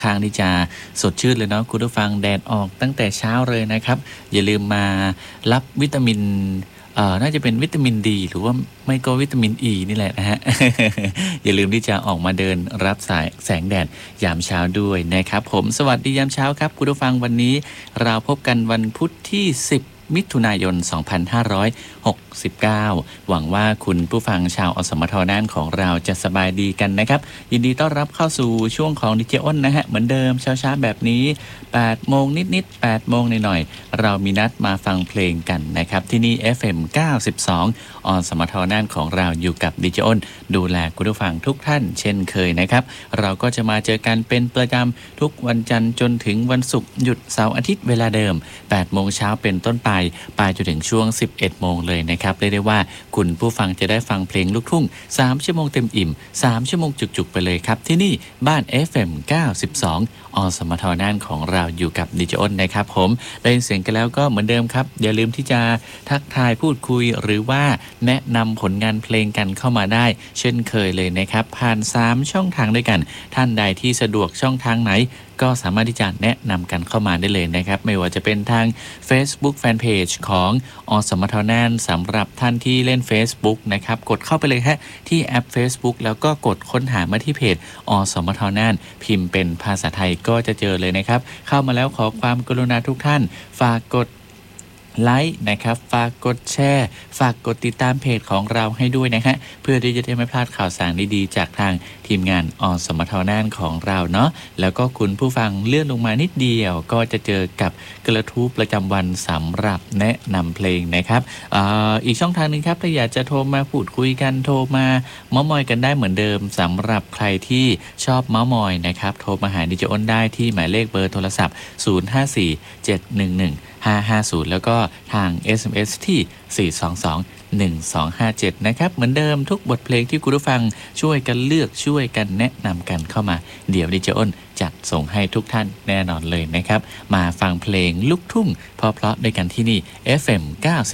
ทางที่จะสดชื่นเลยเนาะคุณผู้ฟังแดดออกตั้งแต่เช้าเลยนะครับอย่าลืมมารับวิตามินน่าจะเป็นวิตามินดีหรือว่าไม่ก็วิตามินอีนี่แหละนะฮะ อย่าลืมที่จะออกมาเดินรับแสงแดดยามเช้าด้วยนะครับผมสวัสดียามเช้าครับคุณผู้ฟังวันนี้เราพบกันวันพุธที่10มิถุนายน 2569 หวังว่าคุณผู้ฟังชาวอสมทน่านของเราจะสบายดีกันนะครับยินดีต้อนรับเข้าสู่ช่วงของดิเจอ้นนะฮะเหมือนเดิมเช้าๆแบบนี้8โมงนิดๆ8โมงหน่อยๆเรามีนัดมาฟังเพลงกันนะครับที่นี่ FM 92 อสมทน่านของเราอยู่กับดิเจอ้นดูแลคุณผู้ฟังทุกท่านเช่นเคยนะครับเราก็จะมาเจอกันเป็นประจำทุกวันจันทร์จนถึงวันศุกร์หยุดเสาร์อาทิตย์เวลาเดิม8โมงเช้าเป็นต้นไปจนถึงช่วง11โมงเลยนะครับเรียกได้ว่าคุณผู้ฟังจะได้ฟังเพลงลูกทุ่ง3ชั่วโมงเต็มอิ่ม3ชั่วโมงจุกๆไปเลยครับที่นี่บ้าน FM 92 อสมทน่านของเราอยู่กับดิเจอ้นนะครับผมได้ยินเสียงกันแล้วก็เหมือนเดิมครับอย่าลืมที่จะทักทายพูดคุยหรือว่าแนะนำผลงานเพลงกันเข้ามาได้เช่นเคยเลยนะครับผ่าน3ช่องทางด้วยกันท่านใดที่สะดวกช่องทางไหนก็สามารถที่จะแนะนำกันเข้ามาได้เลยนะครับไม่ว่าจะเป็นทาง Facebook Fanpage ของอสมทน่านสำหรับท่านที่เล่น Facebook นะครับกดเข้าไปเลยฮะที่แอป Facebook แล้วก็กดค้นหามาที่เพจอสมทน่านพิมพ์เป็นภาษาไทยก็จะเจอเลยนะครับเข้ามาแล้วขอความกรุณาทุกท่านฝากกดไลค์นะครับฝากกดแชร์ฝากกดติดตามเพจของเราให้ด้วยนะฮะเพื่อที่จะได้ไม่พลาดข่าวสารดีๆจากทางทีมงานอสมทน่านของเราเนาะแล้วก็คุณผู้ฟังเลื่อนลงมานิดเดียวก็จะเจอกับกระทู้ประจำวันสำหรับแนะนำเพลงนะครับอีกช่องทางนึงครับถ้าอยากจะโทรมาพูดคุยกันโทรมาเม้ามอยกันได้เหมือนเดิมสำหรับใครที่ชอบเม้ามอยนะครับโทรมาหาดิเจอ้นได้ที่หมายเลขเบอร์โทรศัพท์0547115550แล้วก็ทาง SMS ที่4221257นะครับเหมือนเดิมทุกบทเพลงที่คุณผู้ฟังช่วยกันเลือกช่วยกันแนะนำกันเข้ามาเดี๋ยวดิเจอ้นจัดส่งให้ทุกท่านแน่นอนเลยนะครับมาฟังเพลงลูกทุ่งเพราะๆด้วยกันที่นี่ FM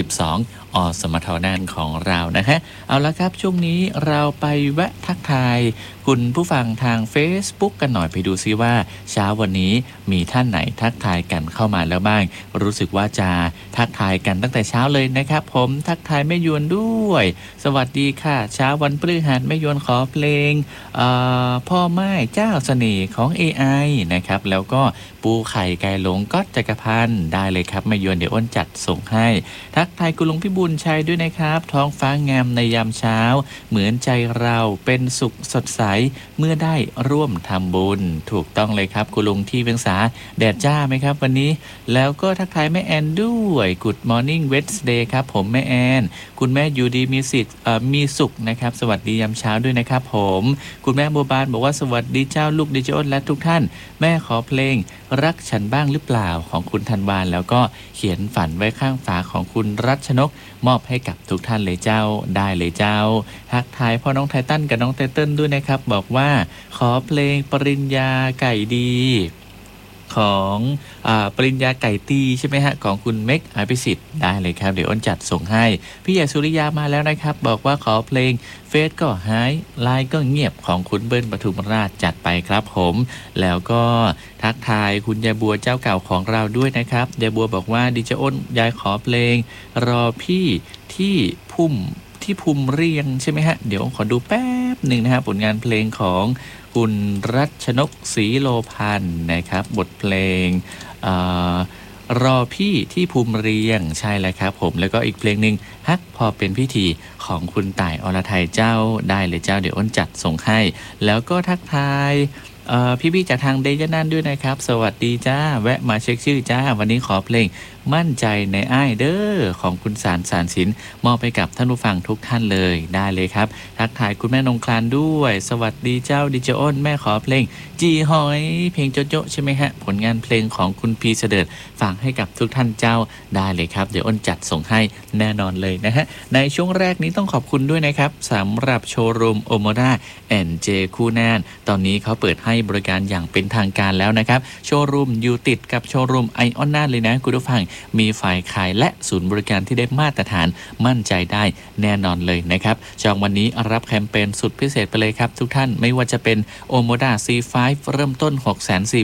92 อสมทน่านของเรานะฮะเอาละครับช่วงนี้เราไปแวะทักทายคุณผู้ฟังทาง Facebook กันหน่อยไปดูซิว่าเช้าวันนี้มีท่านไหนทักทายกันเข้ามาแล้วบ้างรู้สึกว่าจะทักทายกันตั้งแต่เช้าเลยนะครับผมทักทายแม่ยวนด้วยสวัสดีค่ะเช้าวันพฤหัสแม่ยวนขอเพลงพ่อไม้เจ้าเสน่ห์ของ AI นะครับแล้วก็ปูไข่ไก่หลงก๊อตจักรพันธ์ได้เลยครับแม่ยวนเดี๋ยวอ้นจัดส่งให้ทักทายคุณลุงพิบูลชัยด้วยนะครับท้องฟ้างามในยามเช้าเหมือนใจเราเป็นสุขสดใสเมื่อได้ร่วมทำบุญถูกต้องเลยครับคุณลุงที่เวียงสาแดดจ้าไหมครับวันนี้แล้วก็ทักทายแม่แอนด้วย Good Morning Wednesday ครับผมแม่แอนคุณแม่อยู่ดีมีสุขนะครับสวัสดียามเช้าด้วยนะครับผมคุณแม่บัวบานบอกว่าสวัสดีเจ้าลูกดิเจอ้นและทุกท่านแม่ขอเพลงรักฉันบ้างหรือเปล่าของคุณธันวาลแล้วก็เขียนฝันไว้ข้างฝาของคุณรัชนกมอบให้กับทุกท่านเลยเจ้าได้เลยเจ้าทักทายพ่อน้องไททันกับน้องไทเติ้ลด้วยนะครับบอกว่าขอเพลงปริญญาไก่ดีของปริญญาไก่ตีใช่ไหมฮะของคุณเมกอภิสิทธิ์ได้เลยครับเดี๋ยวอ้นจัดส่งให้พี่ใหญ่สุริยามาแล้วนะครับบอกว่าขอเพลงเฟซก็หายไลน์ก็เงียบของคุณเบิ้ลปทุมราชจัดไปครับผมแล้วก็ทักทายคุณยายบัวเจ้าเก่าของเราด้วยนะครับยายบัวบอกว่าดิเจอ้นยายขอเพลงรอพี่ที่ภูมิเรียงใช่ไหมฮะเดี๋ยวขอดูแป๊บหนึ่งนะครับผลงานเพลงของคุณรัชนกศรีโลพันธ์นะครับบทเพลงรอพี่ที่ภูมิเรียงใช่แล้วครับผมแล้วก็อีกเพลงหนึ่งฮักพอเป็นพิธีของคุณต่ายอรไทยเจ้าได้เลยเจ้าเดี๋ยวอ้นจัดส่งให้แล้วก็ทักทายพี่ๆจากทางเดยนันด้วยนะครับสวัสดีจ้าแวะมาเช็คชื่อจ้าวันนี้ขอเพลงมั่นใจในอ้ายเด้อของคุณสารศิลป์มอบไปกับท่านผู้ฟังทุกท่านเลยได้เลยครับทักทายคุณแม่นงคลานด้วยสวัสดีเจ้าดิเจอ้นแม่ขอเพลงจีหอยเพลงโจโจใช่ไหมฮะผลงานเพลงของคุณพีเสด็จฝากให้กับทุกท่านเจ้าได้เลยครับเดี๋ยวอ้นจัดส่งให้แน่นอนเลยนะฮะในช่วงแรกนี้ต้องขอบคุณด้วยนะครับสำหรับโชว์รูมโอโมดาแอนเจคูน่านตอนนี้เขาเปิดให้บริการอย่างเป็นทางการแล้วนะครับโชว์รูมอยู่ติดกับโชว์รูมไอออนน่านเลยนะคุณผู้ฟังมีฝ่ายขายและศูนย์บริการที่ได้มาตรฐานมั่นใจได้แน่นอนเลยนะครับจองวันนี้รับแคมเปญสุดพิเศษไปเลยครับทุกท่านไม่ว่าจะเป็นโอโมดา C5 เริ่มต้น 640,000